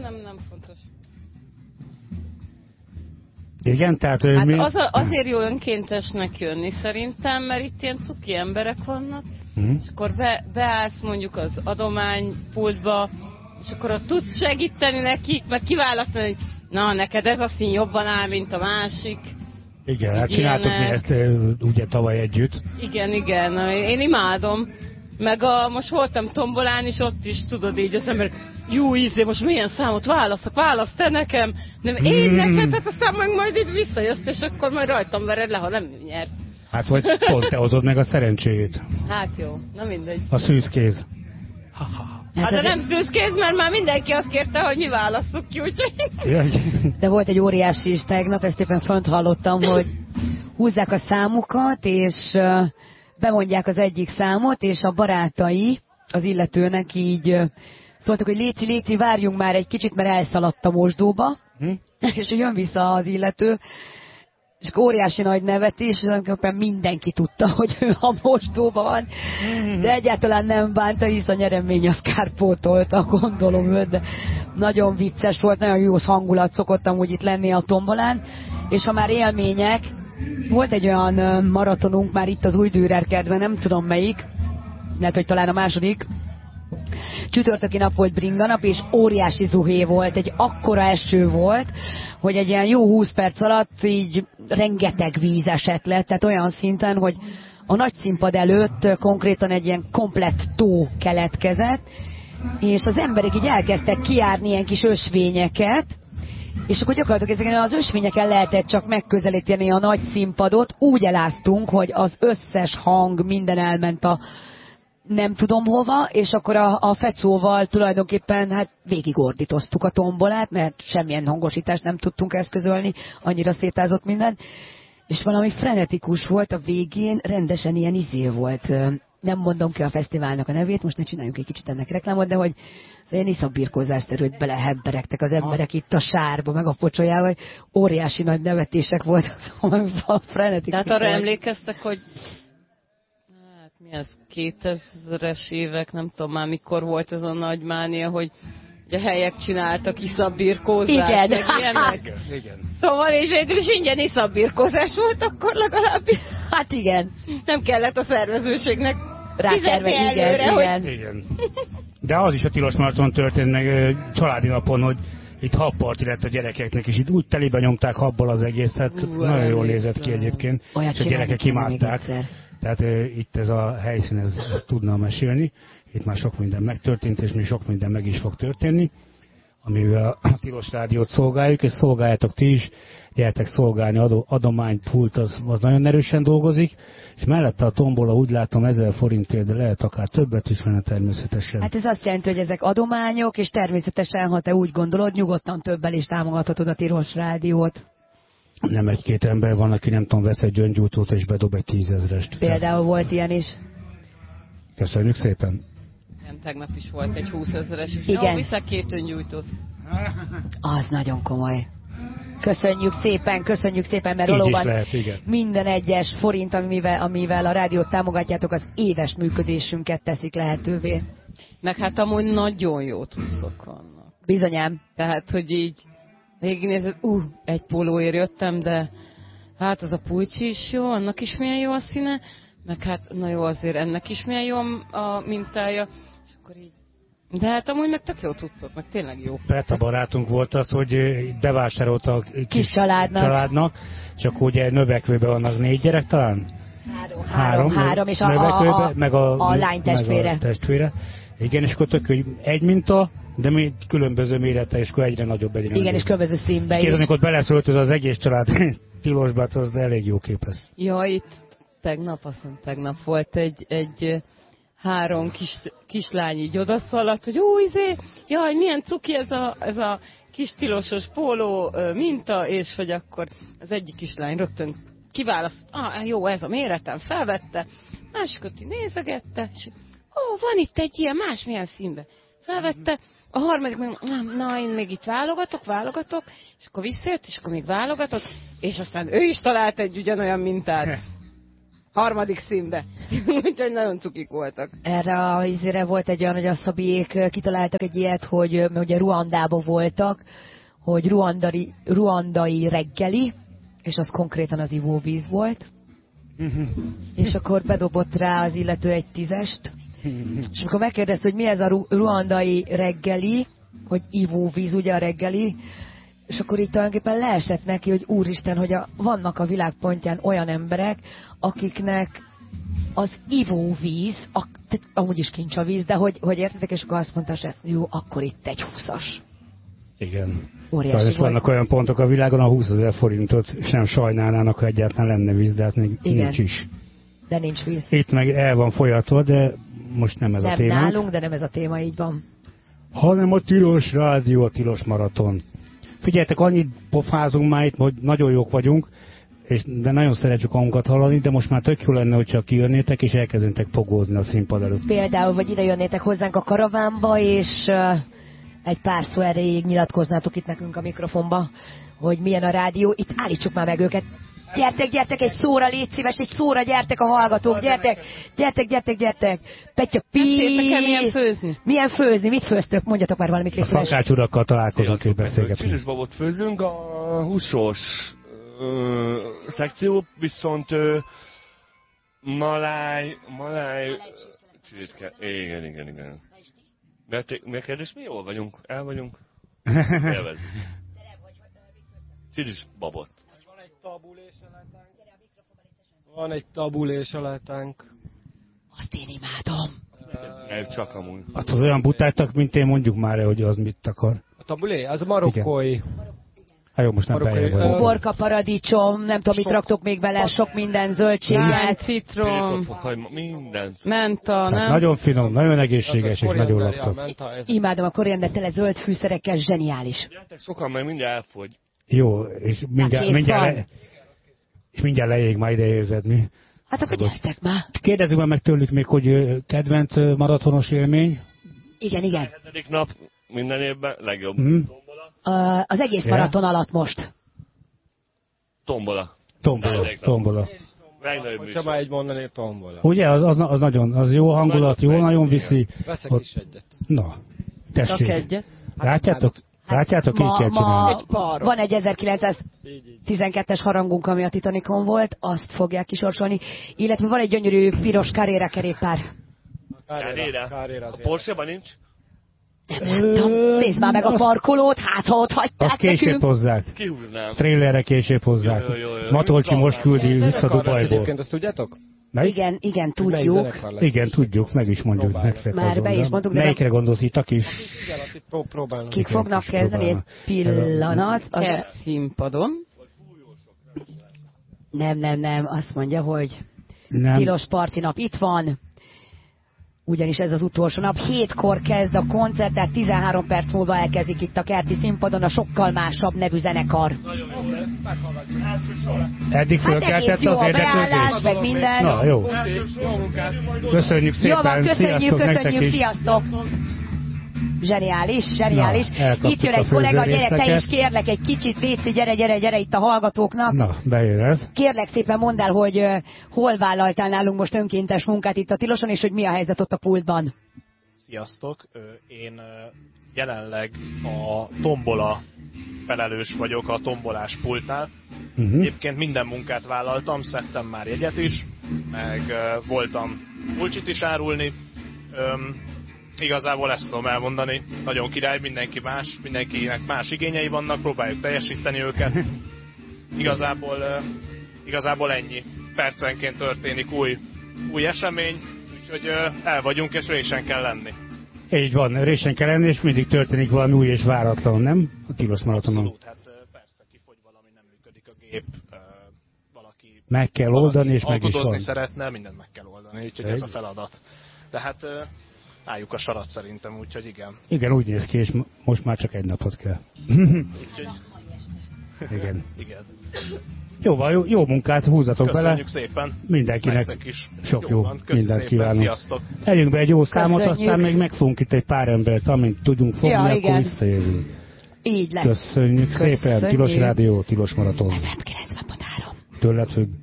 Nem fontos. Igen, tehát... Hát azért jó önkéntesnek jönni szerintem, mert itt ilyen cuki emberek vannak, és akkor beállsz mondjuk az adománypultba, és akkor ott tudsz segíteni nekik, meg kiválasztani, hogy na, neked ez a szín jobban áll, mint a másik. Igen, hát csináltuk mi ezt ugye tavaly együtt. Igen, én imádom. Meg most voltam tombolán, és ott is tudod így az ember, jó ízé, most milyen számot választ te nekem, nem én neked, hát aztán majd itt visszajössz, és akkor majd rajtam vered le, ha nem nyersz. Hát vagy pont te hozod meg a szerencséjét. Hát jó, na mindegy. A szűzkéz. Hát de nem szűzkéz, mert már mindenki azt kérte, hogy mi válasszuk ki, úgyhogy... De volt egy óriási is tegnap, ezt éppen fönt hallottam, hogy húzzák a számukat, és bemondják az egyik számot, és a barátai az illetőnek így szóltak, hogy léci, várjunk már egy kicsit, mert elszaladt a mosdóba, és jön vissza az illető, és óriási nagy nevetés, és akkor mindenki tudta, hogy ő a mosdóban van, de egyáltalán nem bánta, hisz a nyeremény az kárpótolta, gondolom őt, de nagyon vicces volt, nagyon jó hangulat szokott amúgy itt lenni a tombolán, és ha már élmények, volt egy olyan maratonunk már itt az Új Dürer kertben, nem tudom melyik, lehet, hogy talán a második, csütörtöki nap volt bringanap, és óriási zuhé volt, egy akkora eső volt, hogy egy ilyen jó 20 perc alatt így rengeteg víz esett le, tehát olyan szinten, hogy a nagy színpad előtt konkrétan egy ilyen komplett tó keletkezett, és az emberek így elkezdtek kijárni ilyen kis ösvényeket, és akkor gyakorlatilag ezeken az ösvényeken lehetett csak megközelíteni a nagy színpadot, úgy eláztunk, hogy az összes hang, minden elment a nem tudom hova, és akkor a fecóval tulajdonképpen hát végigordítoztuk a tombolát, mert semmilyen hangosítást nem tudtunk eszközölni, annyira szétázott minden, és valami frenetikus volt a végén, rendesen ilyen izé volt, nem mondom ki a fesztiválnak a nevét, most ne csináljunk egy kicsit ennek reklámot, de hogy ilyen iszapbirkózásszerű, hogy belehebberegtek az emberek itt a sárba, meg a pocsolyába, hogy óriási nagy nevetések voltak, szóval a frenetikus. Tehát arra emlékeztek, hogy ez 2000-es évek, nem tudom már mikor volt ez a nagy mánia, hogy a helyek csináltak iszabbirkózást. Igen. Igen. Szóval így végül is ingyen iszabbirkózás volt akkor legalábbis. Hát igen. Nem kellett a szervezőségnek fizetni előre, Igen. De az is a tilos maratonon történt meg családi napon, hogy itt habparti lett a gyerekeknek, és itt úgy telibe nyomták habból az egészet, nagyon jól nézett ki egyébként, olyat és a gyerekek imádták. Tehát itt ez a helyszín, ez tudna mesélni. Itt már sok minden megtörtént, és még sok minden meg is fog történni, amivel a Tilos Rádiót szolgáljuk, és szolgáljátok ti is, gyertek szolgálni, adománypult az nagyon erősen dolgozik, és mellette a tombola úgy látom 1000 forintért, de lehet akár többet is lenne természetesen. Hát ez azt jelenti, hogy ezek adományok, és természetesen, ha te úgy gondolod, nyugodtan többel is támogathatod a Tilos Rádiót. Nem egy-két ember van, aki nem tudom, vesz egy gyöngyújtót és bedob egy 10 000-est. Például volt ilyen is. Köszönjük szépen. Igen, tegnap is volt egy 20 000-es is. Igen. Jó, viszek 2 öngyújtót. Az nagyon komoly. Köszönjük szépen, mert valóban minden egyes forint, amivel a rádiót támogatjátok, az éves működésünket teszik lehetővé. Meg hát amúgy nagyon jó cuccok vannak. Bizonyám. Tehát, hogy így végignézed, egy pólóért jöttem, de hát az a pulcsi is jó, annak is milyen jó a színe, meg hát, na jó, azért ennek is milyen jó a mintája, és akkor így. De hát amúgy meg tök jó cuccok, meg tényleg jó. Peta barátunk volt az, hogy bevásárolt a kis családnak, és akkor ugye növekvőben vannak 4 gyerek talán? 3, és a lány testvére. Igen, és akkor tök, hogy egy minta, de még különböző mérete, és akkor egyre nagyobb. Igen, és különböző színben is. Amikor beleszöltöz az egész család tilosba, az elég jó kép lesz. Ja, itt tegnap volt egy 3 kislány így odaszaladt, hogy jaj, milyen cuki ez a kis tilosos póló minta, és hogy akkor az egyik kislány rögtön kiválaszt, jó, ez a méretem, felvette, másikat nézegette, és van itt egy ilyen másmilyen színben. Felvette, a harmadik meg, na, én még itt válogatok, és akkor visszajött, és akkor még válogatott, és aztán ő is talált egy ugyanolyan mintát. Harmadik színbe. Úgyhogy nagyon cukik voltak. Erre a izére volt egy olyan, hogy a Szabiék kitaláltak egy ilyet, hogy ugye Ruandában voltak, hogy ruandai reggeli, és az konkrétan az ivóvíz volt. És akkor bedobott rá az illető egy 10-est. És amikor megkérdezte, hogy mi ez a ruandai reggeli, hogy ivóvíz ugye a reggeli, és akkor itt tulajdonképpen leesett neki, hogy úristen, hogy vannak a világpontján olyan emberek, akiknek az ivóvíz, amúgy is kincs a víz, de hogy értetek, és akkor azt mondta, hogy jó, akkor itt egy 20-as. Igen. Óriási vannak olyan pontok a világon, a 20 000 forintot sem sajnálnának, ha egyáltalán lenne víz, de hát még nincs is. De nincs víz. Itt meg el van folyatva, de most nem ez a téma. Nem nálunk, de nem ez a téma, így van. Hanem a tilos rádió, a tilos maraton. Figyeljetek, annyit pofázunk már itt, hogy nagyon jók vagyunk, de nagyon szeretjük magunkat hallani, de most már tök jó lenne, hogyha kijönnétek, és elkezdenétek pogózni a színpad előtt. Például, vagy ide jönnétek hozzánk a karavánba, és egy pár szó erejéig nyilatkoznátok itt nekünk a mikrofonba, hogy milyen a rádió. Itt állítsuk már meg őket. Gyertek, egy szóra, légy szíves, egy szóra, gyertek a hallgatók, gyertek. Petya, Meséltek-e, milyen főzni? Milyen főzni? Mit főztök? Mondjatok már valamit, légy szíves. A szakács urakkal találkozunk és beszélgetünk. Csirősbabot főzünk, a húsos szekció, viszont maláj csirke. Igen. Miért kérdés, mi jól vagyunk? El vagyunk? Élvezzük. Csirősbabot. Van egy tabulé-salatánk. Azt én imádom. Csak amúgy. Hát az olyan butáltak, mint én, mondjuk már, hogy az mit akar. A tabulé? Az a marokkói. Hát jó, most nem beljebb. Uborka, paradicsom, nem tudom, mit raktok még bele, sok minden, zöldséget. Citrom, minden. menta, nem? Nagyon finom, nagyon egészséges, és nagyon laktok. Imádom a koriander tele zöld fűszerekkel, zseniális. Gyertek sokan, mert mindjárt elfogy. Jó, és mindjárt leég, már ide érzed, mi? Hát akkor gyertek már. Kérdezzük már meg tőlük még, hogy kedvenc maratonos élmény? Igen. 7. nap minden évben, legjobb. Az egész maraton alatt most. Tombola. Hogyha már egy mondani, tombola. Ugye, az nagyon, az jó hangulat, jó, nagyon viszi. Veszek is egyet. Na, tessék. egyet. Látjátok, így kell csinálni. Van egy 1912-es harangunk, ami a Titanicon volt, azt fogják kisorsolni, illetve van egy gyönyörű piros Carrera kerékpár. Carrera. A Porsche-ban nincs? Nem láttam. Nézd már meg a parkolót, hát ha ott hagyták azt később nekünk. hozzák. Kihúznám. Trailerre később hozzák. Matolcsi most küldi vissza Dubajból. Egyébként azt tudjátok? Igen, tudjuk. Igen, tudjuk, meg is mondjuk. Már be is mondtuk. Melyikre gondolsz itt a kis? Kik fognak kezdeni egy pillanat? A színpadon. Nem, azt mondja, hogy nem. Tilos parti nap itt van. Ugyanis ez az utolsó nap. 7-kor kezd a koncert, tehát 13 perc múlva elkezdik itt a kerti színpadon a sokkal másabb nevű zenekar. Eddig fölkeltette az érdeklődést? Meg minden. Na, jó. Köszönjük szépen. Jó van, köszönjük, sziasztok. Zseniális. Na, itt jön egy kollega, gyere, te is kérlek egy kicsit, Léci, gyere itt a hallgatóknak. Na, bejön ez. Kérlek szépen mondd el, hogy hol vállaltál nálunk most önkéntes munkát itt a Tiloson, és hogy mi a helyzet ott a pultban. Sziasztok, én jelenleg a tombola felelős vagyok, a tombolás pultnál. Egyébként minden munkát vállaltam, szedtem már jegyet is, meg voltam pulcsit is árulni. Igazából ezt tudom elmondani. Nagyon király, mindenki más, mindenkinek más igényei vannak, próbáljuk teljesíteni őket. Igazából ennyi. Percenként történik új esemény, úgyhogy el vagyunk, és résen kell lenni. Így van, résen kell lenni, és mindig történik valami új és váratlan, nem? A Tilos maratonon. Abszolút, hát persze, kifogy valami, nem működik a gép, valaki... Meg kell oldani, és meg is van. Szeretne, mindent meg kell oldani, úgyhogy ez a feladat. De hát... álljuk a sarat szerintem, úgyhogy igen. Igen, úgy néz ki, és most már csak egy napot kell. Úgyhogy... igen. Igen. Jó munkát, húzzatok köszönjük bele. Szépen. Mindenkinek is. sok jó mindent kívánok. Sziasztok. Eljünk be egy jó számot, aztán még megfogunk itt egy pár embert, amint tudunk fogni, akkor visszajövünk. Így lesz. Köszönjük szépen. Tilos Rádió, Tilos Maraton. FM 90.3. Tőled függ.